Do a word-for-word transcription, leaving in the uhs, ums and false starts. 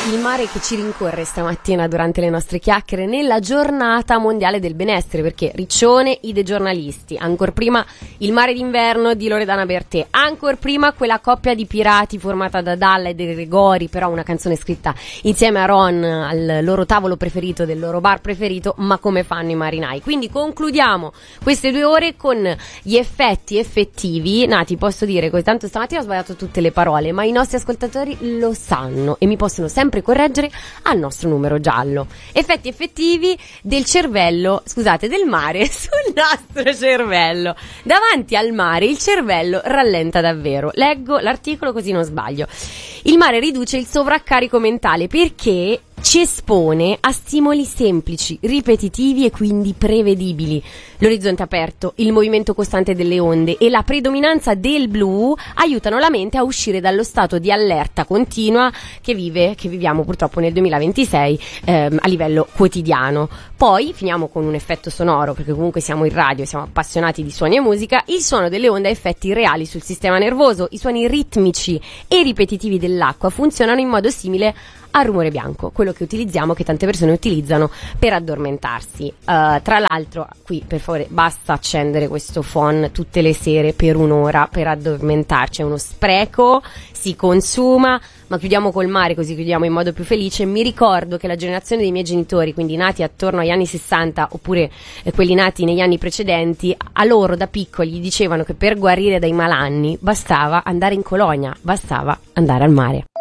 il mare che ci rincorre stamattina durante le nostre chiacchiere nella giornata mondiale del benessere, perché Riccione, i dei giornalisti, ancor prima il mare d'inverno di Loredana Bertè, ancor prima quella coppia di pirati formata da Dalla e De Gregori, però una canzone scritta insieme a Ron al loro tavolo preferito del loro bar preferito, ma come fanno i marinai. Quindi concludiamo queste due ore con gli effetti effettivi nati, posso dire così, tanto stamattina ho sbagliato tutte le parole, ma i nostri ascoltatori lo sanno e mi possono sempre correggere al nostro numero giallo. Effetti effettivi del cervello, scusate, del mare sul nostro cervello. Davanti al mare il cervello rallenta davvero. Leggo l'articolo così non sbaglio. Il mare riduce il sovraccarico mentale perché ci espone a stimoli semplici, ripetitivi e quindi prevedibili. L'orizzonte aperto, il movimento costante delle onde e la predominanza del blu aiutano la mente a uscire dallo stato di allerta continua che vive, che viviamo purtroppo nel duemilaventisei ehm, a livello quotidiano. Poi finiamo con un effetto sonoro, perché comunque siamo in radio e siamo appassionati di suoni e musica. Il suono delle onde ha effetti reali sul sistema nervoso. I suoni ritmici e ripetitivi dell'acqua funzionano in modo simile al rumore bianco, quello che utilizziamo, che tante persone utilizzano per addormentarsi. Uh, tra l'altro, qui per favore basta accendere questo phon tutte le sere per un'ora per addormentarci, è uno spreco, si consuma, ma chiudiamo col mare così chiudiamo in modo più felice. Mi ricordo che la generazione dei miei genitori, quindi nati attorno agli anni sessanta oppure eh, quelli nati negli anni precedenti, a loro da piccoli gli dicevano che per guarire dai malanni bastava andare in colonia, bastava andare al mare.